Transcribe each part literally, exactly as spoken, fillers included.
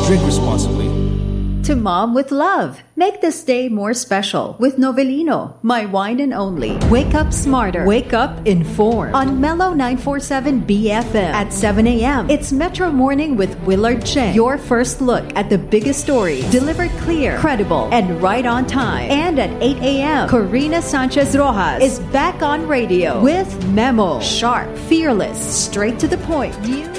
Drink responsibly. To Mom with Love. Make this day more special with Novelino, my wine and only. Wake up smarter. Wake up informed. On Mellow nine forty-seven B F M at seven a.m. It's Metro Morning with Willard Cheng. Your first look at the biggest stories. Delivered clear, credible, and right on time. And at eight a.m., Corina Sanchez Rojas is back on radio with Memo. Sharp, fearless, straight to the point. News.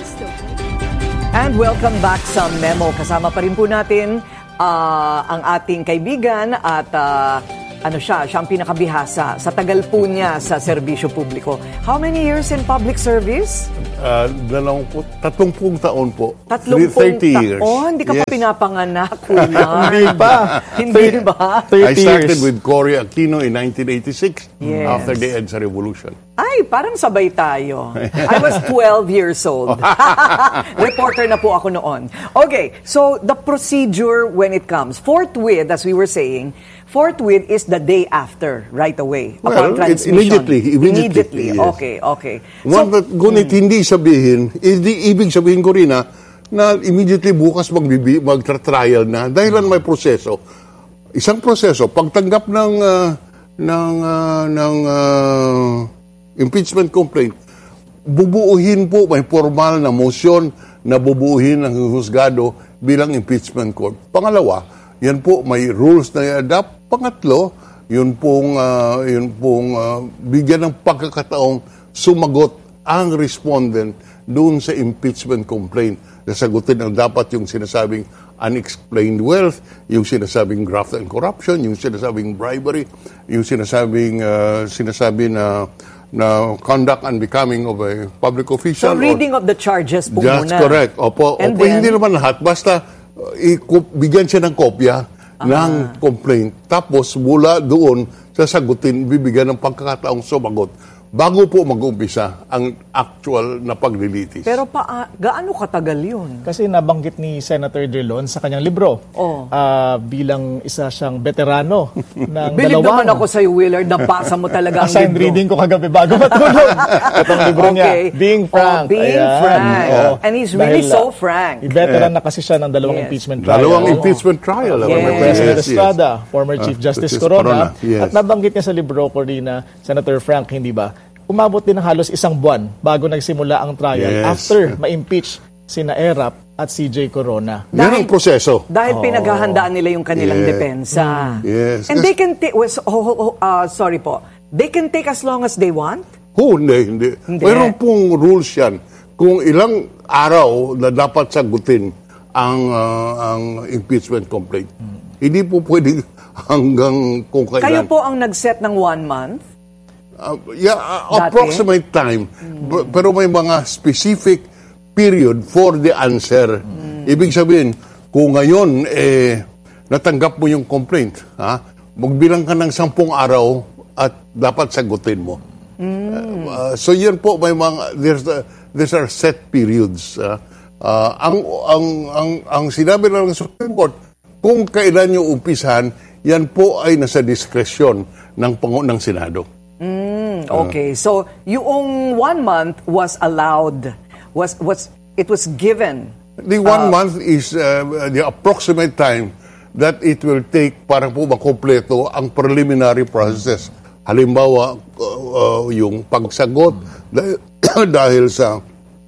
And welcome back sa Memo. Kasama pa rin po natin Uh, ang ating kaibigan at uh, ano siya, siya ang pinakabihasa sa tagal po niya sa serbisyo publiko. How many years in public service? Uh, dalawang po, tatlongpung taon po. Tatlongpung years. taon? Hindi ka yes. pa pinapanganak, kuya. Hindi ba? Hindi ba? I started with Cory Aquino in nineteen eighty-six yes. after the EDSA Revolution. Ay, parang sabay tayo. I was twelve years old. Reporter na po ako noon. Okay, so the procedure when it comes, forthwith, as we were saying, forthwith is the day after, right away, well, upon transmission. Immediately. Immediately, immediately. Yes. Okay, okay. So, One, ngunit hmm. hindi sabihin, hindi ibig sabihin ko rin na, na immediately bukas magbibi, magtra-trial na dahil lang may proseso. Isang proseso, pagtanggap ng, uh, ng, uh, ng, uh, impeachment complaint, bubuuhin po, may formal na motion na bubuuhin ng husgado bilang impeachment court. Pangalawa, yan po may rules na i-adapt. Pangatlo, yun pong, uh, yun pong uh, bigyan ng pagkakataong sumagot ang respondent doon sa impeachment complaint. Nasagutin ang dapat yung sinasabing unexplained wealth, yung sinasabing graft and corruption, yung sinasabing bribery, yung sinasabing uh, sinasabi na na conduct and becoming of a public official. So, reading of the charges po just muna. Just correct. Opo, And opo then, hindi naman lahat. Basta, uh, i- bigyan siya ng kopya uh-huh. ng complaint. Tapos, mula doon, sasagutin, bibigyan ng pagkakataong sumagot bago po mag-umpisa ang actual na paglilitis. Pero pa, uh, gaano katagal yun? Kasi nabanggit ni Senator Drilon sa kanyang libro oh. uh, bilang isa siyang veterano ng Bilib dalawang... naman ako sa iyo, Willard. Nabasa mo talaga ang Assigned libro. reading ko kagabi bago matulog. Itong libro okay. niya, Being Frank. Oh, being Ayan. frank. Oh. And he's really Dahil, so frank. Veteran na kasi siya ng dalawang yes. impeachment trial. Dalawang oh. impeachment trial. Yes. Former Yes. President yes, Estrada, yes. former Chief uh, Justice Justice Corona. Corona. Yes. At nabanggit niya sa libro, Corina, Senator Frank, hindi ba? Umabot din ng halos isang buwan bago nagsimula ang trial yes. after ma-impeach sina Erap at C J Corona. Yan ang proseso. Dahil oh. pinaghahandaan nila yung kanilang yeah. depensa. Mm. Yes. And they can take, oh, oh, uh, sorry po, they can take as long as they want? Oh, hindi, hindi. Hindi. Mayroon pong rules yan. Kung ilang araw na dapat sagutin ang uh, ang impeachment complaint. Hmm. Hindi po pwede hanggang kung kailan. Kayo po ang nag-set ng one month? Uh, yeah, uh, approximate time. Mm. Pero may mga specific period for the answer. Mm. Ibig sabihin, kung ngayon, eh, natanggap mo yung complaint, ha? Magbilang ka ng sampung araw at dapat sagutin mo. Mm. Uh, so yan po, may mga, there's a, these are set periods. Uh, uh, ang, ang, ang, ang sinabi ng Supreme Court, kung kailan yung umpisahan, yan po ay nasa diskresyon ng Pangulo ng Senado. Mm, okay, so yung one month was allowed, was was it was given. The one uh, month is uh, the approximate time that it will take para po makompleto ang preliminary process. Halimbawa, uh, uh, yung pagsagot dahil, dahil sa,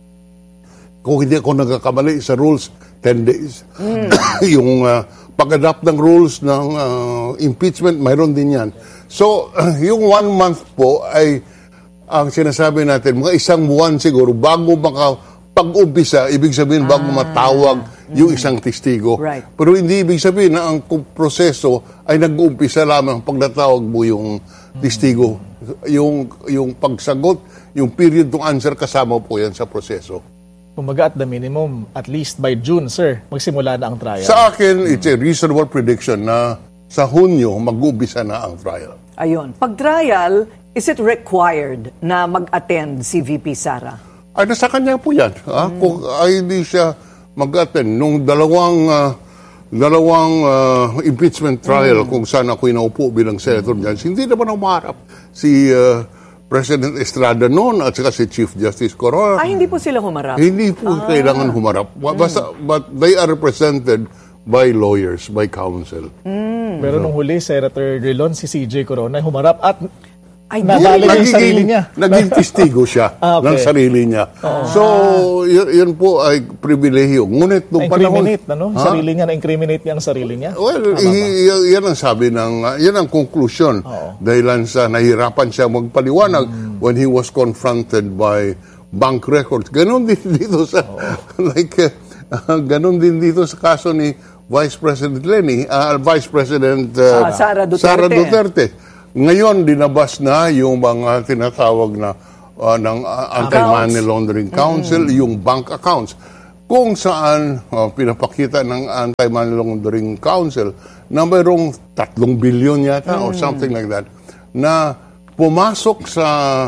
kung hindi ako nagkakamali sa rules, ten days. Mm. yung uh, pag-adapt ng rules ng uh, impeachment, mayroon din yan. So, uh, yung one month po ay ang sinasabi natin, mga isang buwan siguro bago maka pag-umpisa, ibig sabihin bago ah, matawag mm. yung isang testigo. Right. Pero hindi ibig sabihin na ang proseso ay nag-uumpisa lamang pag natawag mo yung testigo. Mm. Yung, yung pagsagot, yung period ng answer, kasama po yan sa proseso. Kumaga at the minimum, at least by June, sir, magsimula na ang trial. Sa akin, mm. it's a reasonable prediction na sa Hunyo, mag-uumpisa na ang trial. Ayun. Pag-trial, is it required na mag-attend si V P Sara? Ay, nasa kanya po yan. Ha? Mm. Kung ay hindi siya mag-attend, nung dalawang uh, dalawang uh, impeachment trial, mm. kung saan ako'y naupo bilang senator mm. dyan, hindi naman ako maharap si uh, President Estrada noon at saka si Chief Justice Corona. Ah, hindi po sila humarap? Hindi po kailangan humarap. Basta, but they are represented by lawyers, by counsel. Pero nung huli, Senator Drilon, si C J Corona humarap at Ay, nadali niya yung sarili niya. Naging testigo siya Ah, okay. ng sarili niya. So, yun, yun po ay pribilehiyo. Ngunit nung panahon... Na-incriminate, ano? Ha? Sarili niya, na-incriminate niya ang sarili niya. Well, i- i- yan ang sabi ng, uh, yan ang conclusion. Dahilan sa nahirapan siya magpaliwanag when he was confronted by bank records. Ganon din dito sa, like, uh, ganon din dito sa kaso ni Vice President Lenny, uh, Vice President uh, Ah, Sara Duterte. Sara Duterte. Ngayon, dinabas na yung mga tinatawag na uh, ng uh, Anti-Money Laundering Council, yung bank accounts, kung saan uh, pinapakita ng Anti-Money Laundering Council na mayroong tatlong bilyon yata or something like that, na pumasok sa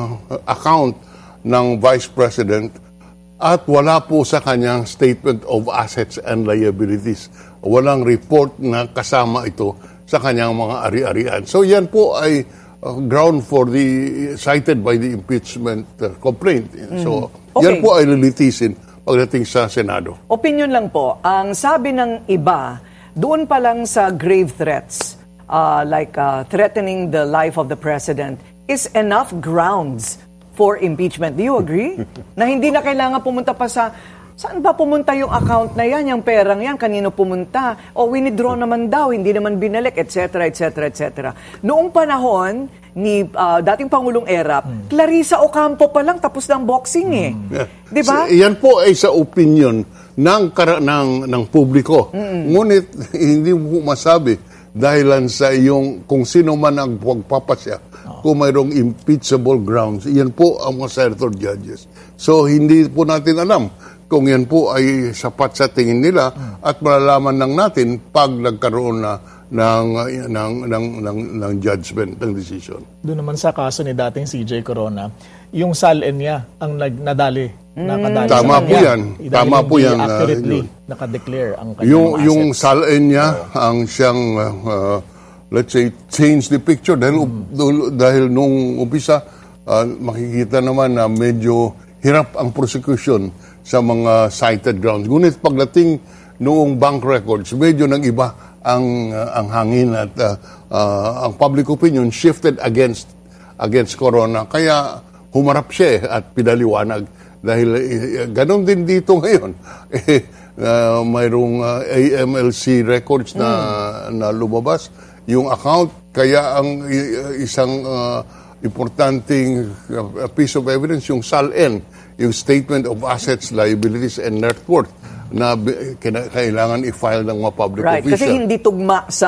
account ng Vice President at wala po sa kanyang Statement of Assets and Liabilities. Walang report na kasama ito sa kanyang mga ari-arian. So yan po ay uh, ground for the, cited by the impeachment uh, complaint. So Okay. yan po ay lilitisin pagdating sa Senado. Opinion lang po, ang sabi ng iba, doon pa lang sa grave threats, uh, like uh, threatening the life of the president, is enough grounds for impeachment. Do you agree? Na hindi na kailangan pumunta pa sa, saan ba pumunta yung account na yan, yung perang yan, kanino pumunta? O winidraw naman daw, hindi naman binalik, et cetera, et cetera, et cetera. Noong panahon ni uh, dating Pangulong Erap, Clarissa Ocampo pa lang tapos ng boxing eh. Yeah. Di ba? So, yan po ay sa opinion ng, kara- ng, ng publiko. Ngunit hindi mo masabi dahilan sa iyong kung sino man ang pagpapasya. Kung mayroong impeachable grounds, yan po ang mga senator judges. So hindi po natin alam kung yan po ay sapat sa tingin nila at malalaman lang natin pag nagkaroon na ng ng ng ng, ng judgment, ng decision. Doon naman sa kaso ni dating C J Corona, yung salin niya ang nag nadali, nakadali sa Tama kanya. po yan. Dahil Tama po hindi yan, uh, accurately yun. nakadeclare ang kanyang Yung mga yung assets. salin niya ang siyang uh, let's say change the picture dahil mm. dahil nung umpisa uh, makikita naman na medyo hirap ang prosecution sa mga cited grounds. Ngunit pagdating noong bank records, medyo nang iba ang uh, ang hangin at uh, uh, ang public opinion shifted against against Corona. Kaya humarap siya eh, at pinaliwanag dahil uh, ganun din dito ngayon. Eh, uh, mayroong uh, A M L C records na mm. na lumabas yung account, kaya ang uh, isang uh, importanteng uh, piece of evidence yung S A L N, yung Statement of Assets, Liabilities and Net Worth na b- kina- kailangan i-file ng mga public Right, official. kasi hindi tugma sa...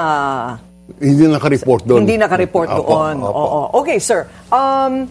Hindi naka-report doon. Hindi naka-report Opo, doon. opo. Oo. Okay, sir. Um,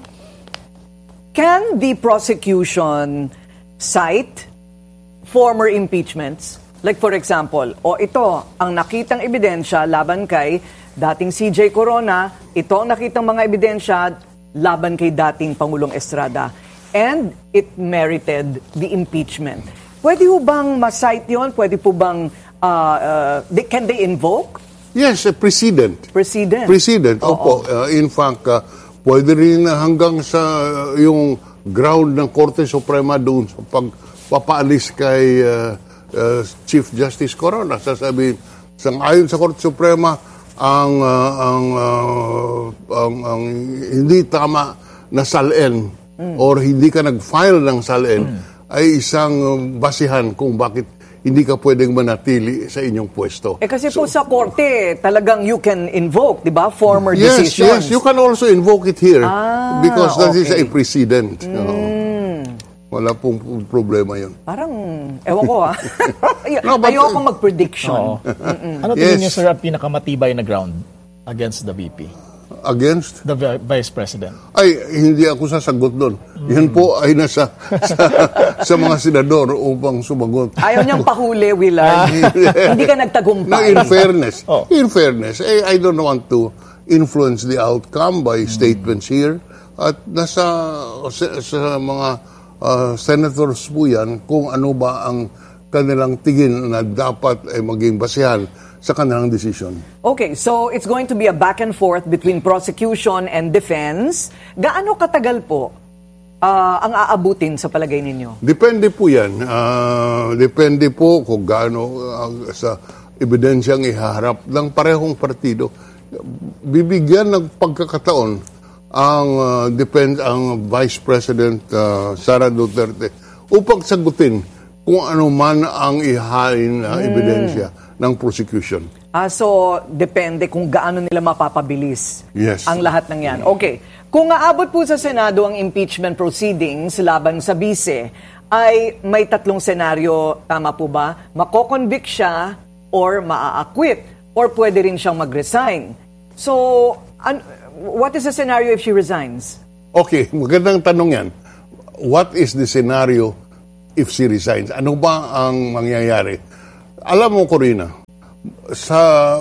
can the prosecution cite former impeachments? Like for example, o ito, ang nakitang ebidensya laban kay dating C J Corona, ito ang nakitang mga ebidensya laban kay dating Pangulong Estrada. And it merited the impeachment. Pwede po bang ma-cite yun? Pwede po bang, uh, uh, they, can they invoke? Yes, a precedent. Precedent. Precedent, opo. Uh, in fact, uh, pwede rin hanggang sa uh, yung ground ng Korte Suprema doon sa pagpapaalis kay uh, uh, Chief Justice Corona. Sasabihin, sang-ayon sa Korte Suprema, ang, uh, ang, uh, ang, ang hindi tama na S A L N mm. or hindi ka nag-file ng S A L N mm. ay isang uh, basihan kung bakit hindi ka pwedeng manatili sa inyong pwesto. Eh kasi so, po sa korte, talagang you can invoke, di ba? Former yes, decisions. Yes, you can also invoke it here Ah, because that is okay. a precedent. Mm. Oo. Wala pong problema yun. Parang, ewan ko ah. No, but- Ayoko mag-prediction. Oo. Ano tingin Yes. niyo, sir, ang pinakamatibay na ground against the V P? Against? The Vi- Vice President? Ay, hindi ako sasagot doon. Yan po ay nasa sa, sa mga senador upang sumagot. Ayaw niyang pahuli, Willard. Hindi ka No, nagtagumpay. in fairness, Oh. in fairness, eh, I don't want to influence the outcome by statements here. At nasa sa, sa mga uh, senators po yan kung ano ba ang kanilang tingin na dapat ay maging basihan sa kanilang desisyon. Okay, so it's going to be a back and forth between prosecution and defense. Gaano katagal po uh, ang aabutin sa palagay ninyo? Depende po yan. Uh, depende po kung gaano uh, sa ebidensyang ihaharap ng parehong partido. Bibigyan ng pagkakataon ang uh, depend ang Vice President uh, Sara Duterte upang sagutin kung ano man ang ihain na uh, ebidensya ng prosecution. Ah, so depende kung gaano nila mapapabilis Yes. ang lahat ng yan. Okay. Kung aabot po sa Senado ang impeachment proceedings laban sa bise, ay may tatlong senaryo, tama po ba? Mako-convict siya or maa-acquit or pwede rin siyang mag-resign. So, an- what is the scenario if she resigns? Okay, magandang tanong yan. What is the scenario if she resigns? Ano ba ang mangyayari? Alam mo, Corina, sa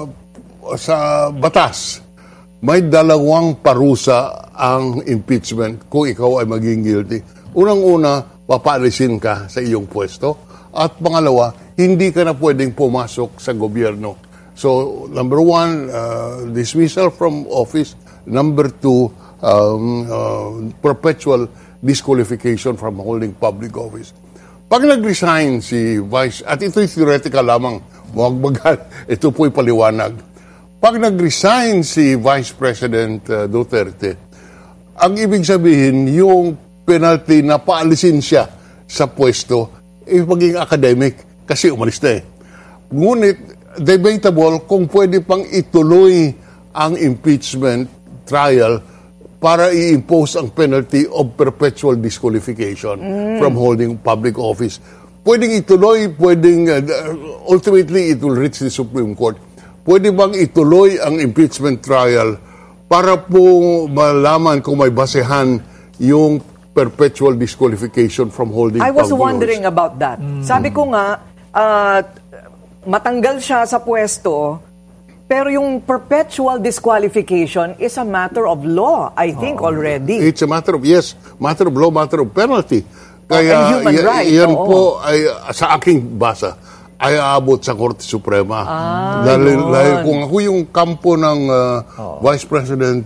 sa batas, may dalawang parusa ang impeachment kung ikaw ay maging guilty. Unang-una, papaalisin ka sa iyong pwesto. At pangalawa, hindi ka na pwedeng pumasok sa gobyerno. So, number one, uh, dismissal from office. Number two, um, uh, perpetual disqualification from holding public office. Pag nag-resign si Vice, at ito'y theoretical lamang, huwag magal, ito po'y paliwanag. Pag nag-resign si Vice President uh, Duterte, ang ibig sabihin, yung penalty na paalisin siya sa pwesto, eh, maging academic, kasi umalis na eh. Ngunit, debatable kung pwede pang ituloy ang impeachment trial para i-impose ang penalty of perpetual disqualification mm. from holding public office. Pwedeng ituloy, pwedeng, uh, ultimately, it will reach the Supreme Court. Pwede bang ituloy ang impeachment trial para po malaman kung may basehan yung perpetual disqualification from holding I was public wondering office. about that. Mm. Sabi ko nga, uh, matanggal siya sa pwesto, pero yung perpetual disqualification is a matter of law, I think, oh, already. It's a matter of, yes, matter of law, matter of penalty. Kaya, and human y- right. Yan oo. po, ay, sa aking basa, ay aabot sa Korte Suprema. Ah, dahil, dahil kung ako yung kampo ng uh, oh. Vice President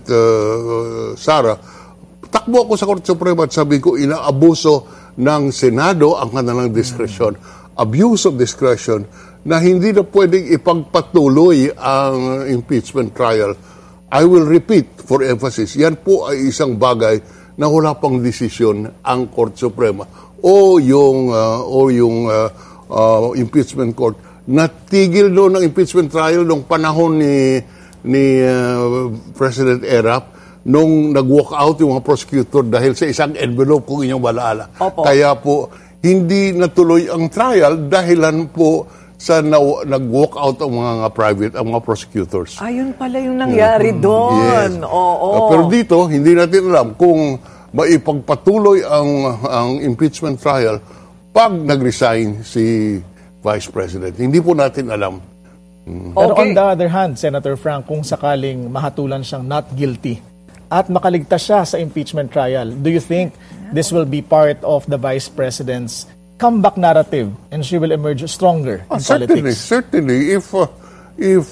uh, Sara, takbo ako sa Korte Suprema at sabi ko, inaabuso ng Senado ang kanilang discretion. Hmm. Abuse of discretion na hindi na pwedeng ipagpatuloy ang impeachment trial. I will repeat for emphasis, yan po ay isang bagay na wala pang desisyon ang Korte Suprema o yung, uh, o yung uh, uh, impeachment court. Natigil doon ang impeachment trial nung panahon ni, ni uh, President Erap nung nag-walk out yung mga prosecutor dahil sa isang envelope kung inyong malaala. Opo. Kaya po, hindi natuloy ang trial dahilan po sa na- nag-walk out ang mga private, ang mga prosecutors. Ayun pala yung nangyari yeah. doon. Yes. Oo. Uh, pero dito, hindi natin alam kung maipagpatuloy ang, ang impeachment trial pag nag-resign si Vice President. Hindi po natin alam. Mm. Pero Okay. on the other hand, Senator Frank, kung sakaling mahatulan siyang not guilty at makaligtas siya sa impeachment trial, do you think this will be part of the Vice President's comeback narrative and she will emerge stronger in Ah, certainly, politics? certainly. If, uh, if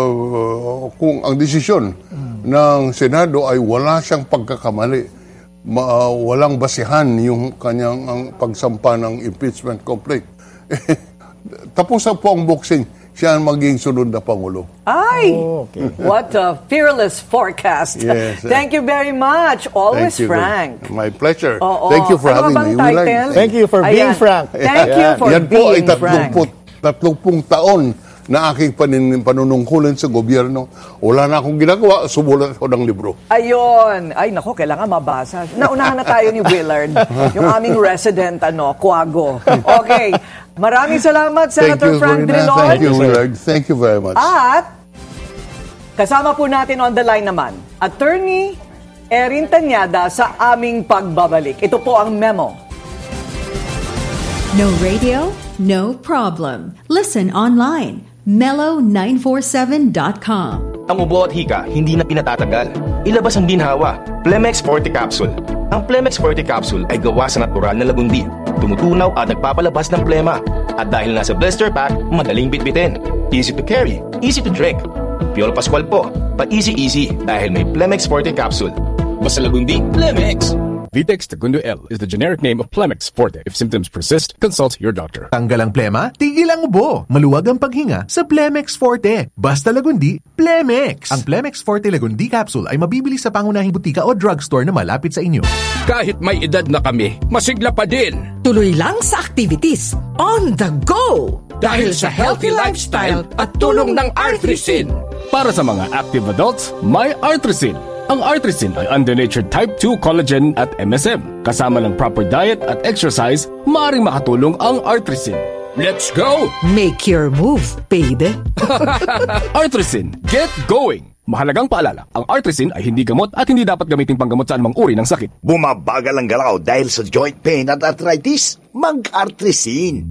uh, kung ang desisyon mm. ng Senado ay wala siyang pagkakamali, ma, uh, walang basihan yung kanyang ang pagsampa ng impeachment complaint, eh, tapos na po ang boxing, siya ang maging sunod na Pangulo. Ay! Oh, okay. What a fearless forecast. Yes. Thank you very much. Always Thank you. frank. My pleasure. Oo. Thank you for Ano having bang me. We like- title? Thank you for being Ayan. frank. Thank you for Yan po ay being frank. tatlong taon na aking panin, panunungkulan sa gobyerno. Wala na akong ginagawa, sumulat ako ng libro. Ayun. Ay, nako, kailangan mabasa. Naunahan na tayo ni Willard, yung aming resident, ano, Quago. Okay. Maraming salamat, Senator Thank you, Frank Corina. Drilon. Thank you, Willard. Thank you very much. At, kasama po natin on the line naman, Attorney Erin Tanyada sa aming pagbabalik. Ito po ang memo. No radio? No problem. Listen online. mellow nine four seven dot com. Ang ubo at hika, hindi na pinatatagal. Ilabas ang ginhawa. Plemex forty Capsule. Ang Plemex forty Capsule ay gawa sa natural na lagundi. tumutunaw at nagpapalabas ng plema. At dahil nasa blister pack, madaling bitbitin. Easy to carry, easy to drink. Piolo Pascual po, pa-easy-easy dahil may Plemex Forte Capsule. Basta lagundi, Plemex! Vitex Segundo L is the generic name of Plemex Forte. If symptoms persist, consult your doctor. Tanggal ang plema, tigil ang ubo. Maluwag ang paghinga sa Plemex Forte. Basta lagundi, Plemex. Ang Plemex Forte Lagundi Capsule ay mabibili sa pangunahing butika o drugstore na malapit sa inyo. Kahit may edad na kami, masigla pa din. Tuloy lang sa activities. On the go! Dahil sa healthy lifestyle at tulong ng Artresin. Para sa mga active adults, may Artresin. Ang Artresin ay under-natured type two collagen at M S M. Kasama ng proper diet at exercise, maaaring makatulong ang Artresin. Let's go! Make your move, baby. Artresin, get going! Mahalagang paalala, ang Artresin ay hindi gamot at hindi dapat gamitin panggamot sa anumang uri ng sakit. Bumabagal ang galaw dahil sa joint pain at arthritis? Mag-Artresin!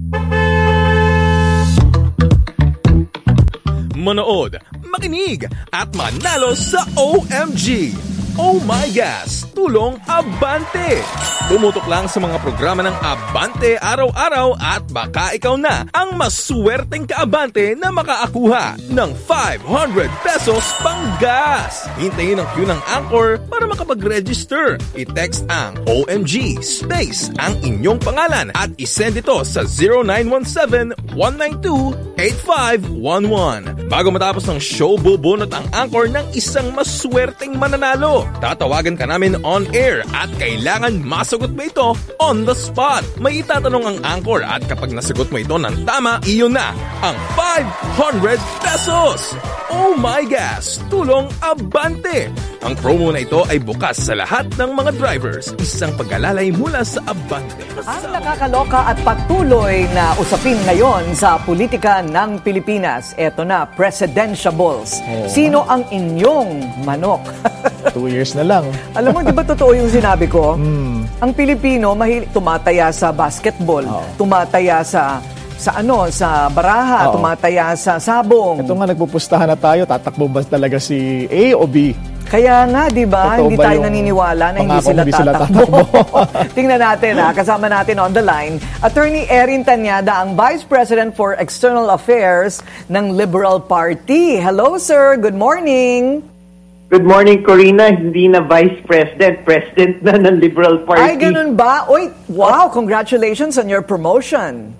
Manood, makinig, at manalo sa O M G! Oh My Gas, tulong Abante! Tumutok lang sa mga programa ng Abante araw-araw at baka ikaw na ang maswerteng kaabante na makaakuha ng five hundred pesos pang gas. Hintayin ang queue ng Anchor para makapag-register. I-text ang O M G space ang inyong pangalan at isend ito sa zero nine one seven, one nine two, eight five one one. Bago matapos ng show, bubunot ang Anchor ng isang maswerteng mananalo. Tatawagan ka namin on air at kailangan masagot mo ito on the spot. May itatanong ang Anchor at kapag nasagot mo ito ng tama, iyon na ang five hundred pesos! Oh My Gas, tulong Abante! Ang promo na ito ay bukas sa lahat ng mga drivers. Isang pag-alalay mula sa Abante. Ang nakakaloka at patuloy na usapin ngayon sa politika ng Pilipinas. Eto na, presidentiables. Oh. Sino ang inyong manok? Two years na lang. Alam mo, di ba totoo yung sinabi ko? Mm. Ang Pilipino, mahilig tumataya sa basketball, Oh. tumataya sa sa ano, sa baraha, Oo. tumataya sa sabong. Ito nga, nagpupustahan na tayo. Tatakbo ba talaga si A o B? Kaya nga, di ba? Totoo Hindi ba tayo yung naniniwala na hindi pangako sila hindi sila tatakbo. tatakbo? Tingnan natin, ha? Kasama natin on the line, Attorney Erin Tanyada, ang Vice President for External Affairs ng Liberal Party. Hello, sir. Good morning. Good morning, Corina. Hindi na Vice President, President na ng Liberal Party. Ay, ganun ba? Uy, wow, congratulations on your promotion.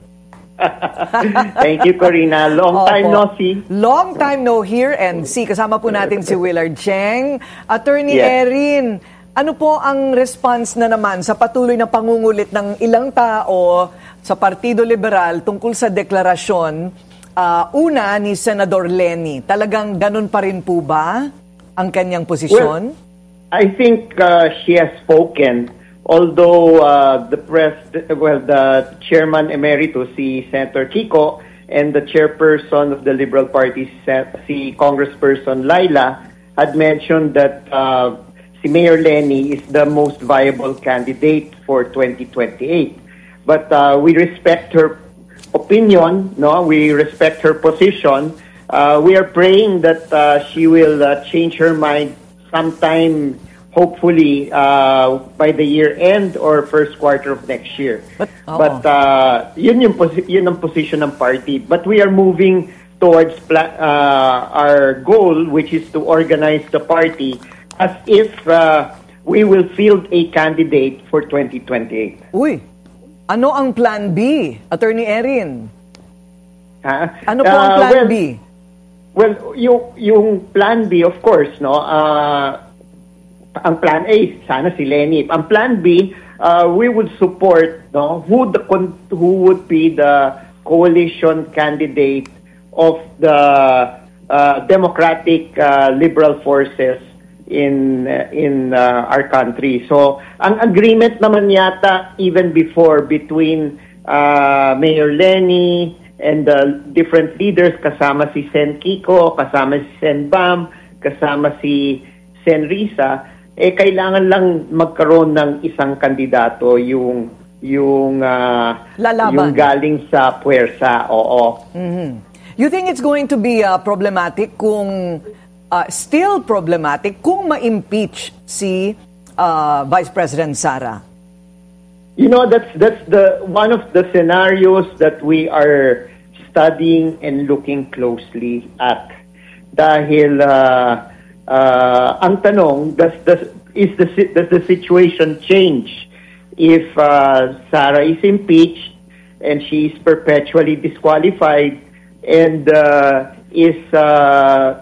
Thank you, Corina. Long Opo. time no see. Long time no hear and see. Kasama po natin si Willard Cheng. Attorney Yes. Erin, ano po ang response na naman sa patuloy na pangungulit ng ilang tao sa Partido Liberal tungkol sa deklarasyon, uh, una ni Senador Lenny? Talagang ganun pa rin po ba ang kanyang posisyon? Well, I think uh, she has spoken. Although uh, the press, well, the chairman emeritus, si Senator Kiko, and the chairperson of the Liberal Party, si Congressperson Laila, had mentioned that uh, si Mayor Lenny is the most viable candidate for twenty twenty-eight. But uh, we respect her opinion, no? We respect her position. Uh, we are praying that uh, she will uh, change her mind sometime, hopefully uh, by the year end or first quarter of next year. But, but uh, yun yung posi- yun ang position ng party. But we are moving towards pla- uh, our goal, which is to organize the party as if uh, we will field a candidate for twenty twenty-eight. Uy, ano ang plan B, Attorney Erin? Ha? Ano po ang Uh, plan well, B? Well, yung, yung plan B, of course, no, uh, ang plan A, sana si Lenny. Ang plan B, uh, we would support no, who the who would be the coalition candidate of the uh, democratic uh, liberal forces in uh, in uh, our country. So, ang agreement naman yata even before between uh, Mayor Lenny and the different leaders, kasama si Sen Kiko, kasama si Sen Bam, kasama si Sen Risa, eh kailangan lang magkaroon ng isang kandidato yung yung uh, yung galing sa puwersa. Oo. Mm-hmm. You think it's going to be uh, problematic kung uh, still problematic kung ma-impeach si uh, Vice President Sara? You know, that's that's the one of the scenarios that we are studying and looking closely at. Dahil uh, uh, ang tanong, does the is the does the situation change if uh, Sara is impeached and she is perpetually disqualified, and uh, is uh,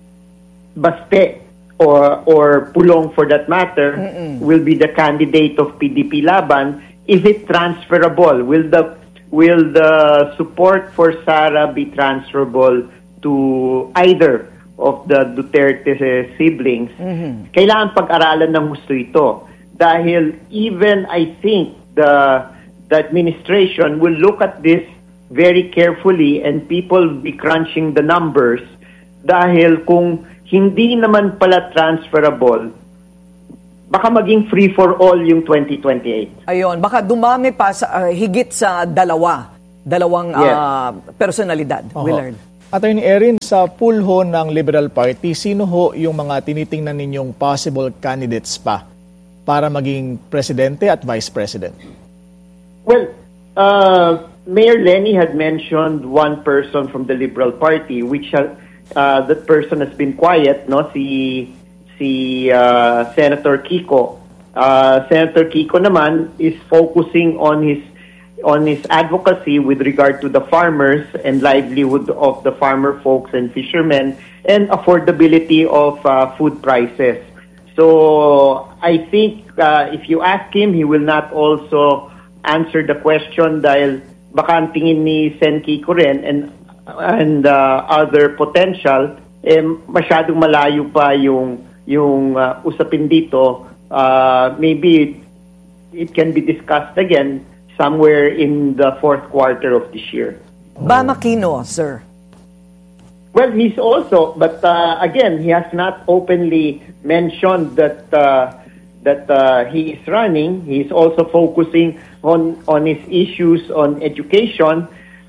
Baste or or Pulong for that matter Mm-mm. will be the candidate of P D P Laban? Is it transferable? Will the will the support for Sara be transferable to either of the Duterte siblings? Mm-hmm. Kailangan pag-aralan ng gusto ito. Dahil even I think the the administration will look at this very carefully and people will be crunching the numbers. Dahil kung hindi naman pala transferable, baka maging free for all yung twenty twenty-eight. Ayun, baka dumami pa sa, uh, higit sa dalawa, dalawang yes. uh, personalidad. Oho. Willard. Attorney Erin, sa pool ho ng Liberal Party, sino ho yung mga tinitingnan ninyong possible candidates pa para maging presidente at vice president? Well, uh, Mayor Lenny had mentioned one person from the Liberal Party, which uh, uh, that person has been quiet, no? Si si uh, Senator Kiko. Uh, Senator Kiko naman is focusing on his on his advocacy with regard to the farmers and livelihood of the farmer folks and fishermen and affordability of uh, food prices. So I think uh, if you ask him, he will not also answer the question dahil baka ang tingin ni Sen Kiko rin and and uh, other potential eh, masyadong malayo pa yung yung uh, usapin dito. Uh, maybe it can be discussed again somewhere in the fourth quarter of this year. Bam Aquino, sir. Well, he's also, but uh, again, he has not openly mentioned that uh, that uh, he is running. He's also focusing on on his issues on education,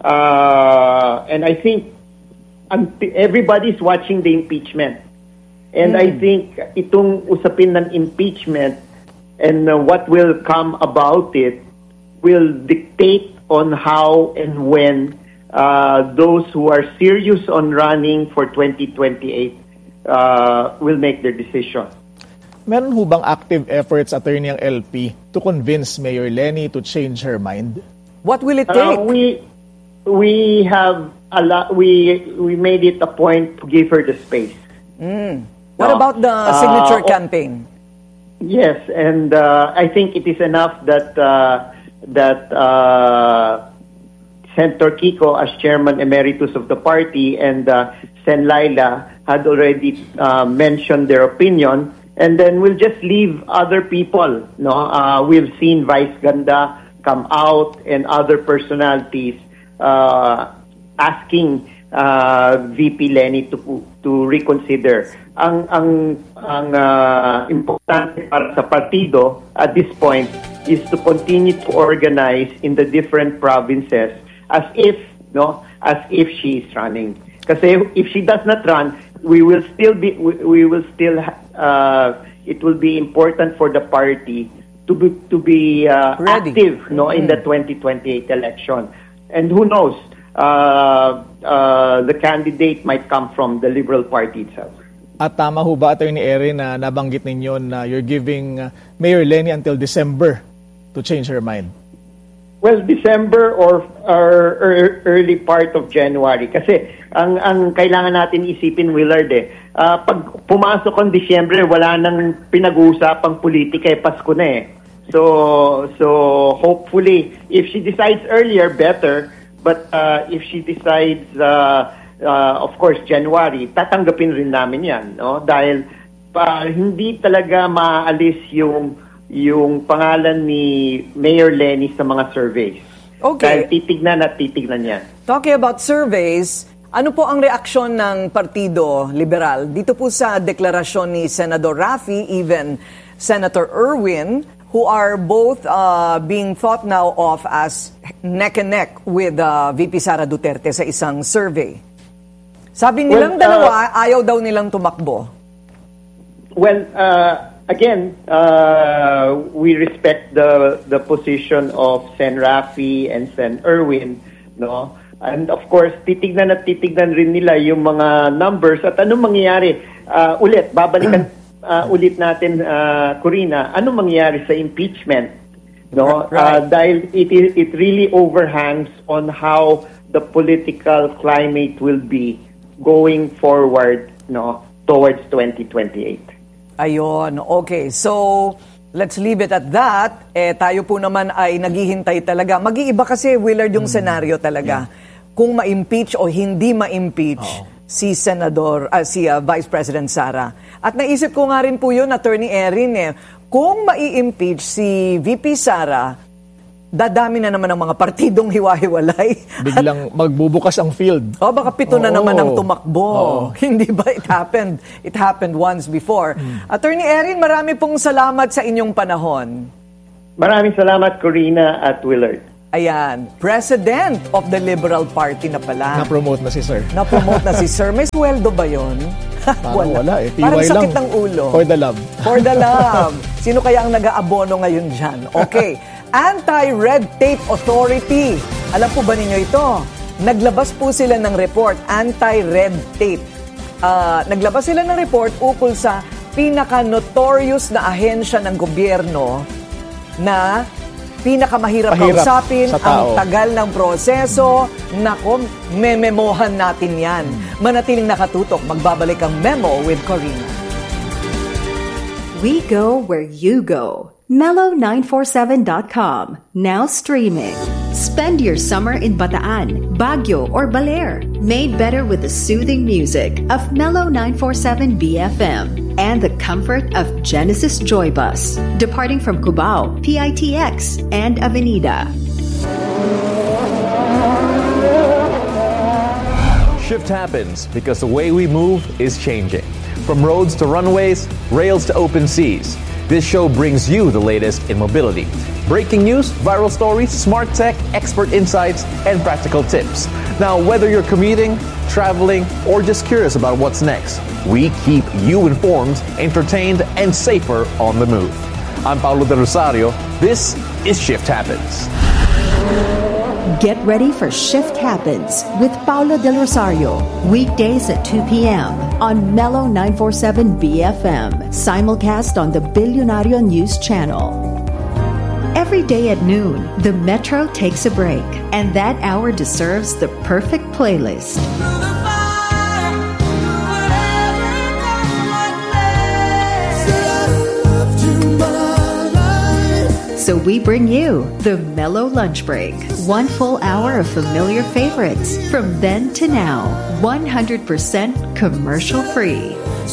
uh, and I think um, everybody's watching the impeachment. And mm. I think itong usapin ng impeachment and uh, what will come about it will dictate on how and when uh, those who are serious on running for twenty twenty-eight uh, will make their decision. Meron ho bang active efforts, attorney, ang L P to convince Mayor Lenny to change her mind? What will it take? Uh, we we have a lot. We we made it a point to give her the space. Mm. What about the signature uh, campaign? Yes, and uh, I think it is enough that uh, that uh, Senator Kiko, as chairman emeritus of the party, and uh, Sen Laila had already uh, mentioned their opinion, and then we'll just leave other people. No, uh, we've seen Vice Ganda come out and other personalities uh, asking uh, V P Lenny to to reconsider. Ang ang ang uh, importante para sa partido at this point is to continue to organize in the different provinces as if no as if she is running. Kasi if she does not run, we will still be we, we will still uh, it will be important for the party to be to be uh, active no mm-hmm. in the twenty twenty-eight election. And who knows, uh, uh, the candidate might come from the Liberal Party itself. At tama ho ba, Attorney Erin, na nabanggit ninyo na you're giving uh, Mayor Lenny until December to change her mind? Well, December or, or, or early part of January. Kasi ang ang kailangan natin isipin, Willard, eh, uh, pag pumasok ang Disyembre, wala nang pinag-uusapang politika, eh, Pasko na eh. So, so hopefully, if she decides earlier, better. But uh, if she decides... Uh, Uh, of course, January, tatanggapin rin namin yan, no? Dahil pa, hindi talaga maalis yung yung pangalan ni Mayor Lenny sa mga surveys. Okay. Dahil titignan at titignan yan. Talking about surveys, ano po ang reaksyon ng Partido Liberal dito po sa deklarasyon ni Senador Raffy, even Senator Erwin, who are both uh, being thought now of as neck and neck with uh, V P Sara Duterte sa isang survey? Sabi nilang well, uh, dalawa, ayaw daw nilang tumakbo. Well, uh, again, uh, we respect the the position of Sen Rafi and Sen Erwin, no? And of course, titignan at titignan rin nila yung mga numbers at anong mangyayari. Uh, ulit, babalikan uh, ulit natin, uh, Corina, anong mangyayari sa impeachment, no? Right. Uh, dahil it it really overhangs on how the political climate will be going forward, no, towards twenty twenty-eight. Ayun, okay. So, let's leave it at that. Eh, tayo po naman ay naghihintay talaga. Mag-iiba kasi, Willard, yung mm. senaryo talaga. Yeah. Kung ma-impeach o hindi ma-impeach oh. si Senador, uh, si uh, Vice President Sara. At naisip ko nga rin po yun, Attorney Erin, eh, kung ma-impeach si V P Sara, dadami na naman ang mga partidong hiwa-hiwalay. Biglang magbubukas ang field. Oh, baka pito Oo. na naman ang tumakbo. Oo. Hindi ba? It happened. It happened once before. Hmm. Attorney Erin, marami pong salamat sa inyong panahon. Maraming salamat, Corina at Willard. Ayan, President of the Liberal Party na pala. Na-promote na si Sir. Na-promote na si Sir. May sweldo ba yun? Parang wala. wala eh. T Y Parang sakit lang. ng ulo. For the love. For the love. Sino kaya ang nag-aabono ngayon dyan? Okay. Anti-Red Tape Authority. Alam po ba ninyo ito? Naglabas po sila ng report, Anti-Red Tape. Uh, naglabas sila ng report ukol sa pinaka-notorious na ahensya ng gobyerno na pinakamahirap Mahirap kausapin, sa tao. ang tagal ng proseso. Nako, mememohan natin yan. Manatiling nakatutok, magbabalik ang Memo with Corina. We go where you go. Mellow nine four seven dot com, now streaming. Spend your summer in Bataan, Baguio, or Baler, made better with the soothing music of Mellow nine four seven B F M and the comfort of Genesis Joy Bus, departing from Cubao, P I T X, and Avenida. Shift happens because the way we move is changing. From roads to runways, rails to open seas. This show brings you the latest in mobility. Breaking news, viral stories, smart tech, expert insights, and practical tips. Now, whether you're commuting, traveling, or just curious about what's next, we keep you informed, entertained, and safer on the move. I'm Paulo Del Rosario. This is Shift Happens. Get ready for Shift Happens with Paulo Del Rosario. Weekdays at two p.m. on Mellow nine four seven B F M. Simulcast on the Billionario News Channel. Every day at noon, the Metro takes a break. And that hour deserves the perfect playlist. So we bring you the Mellow Lunch Break. One full hour of familiar favorites from then to now. one hundred percent commercial free.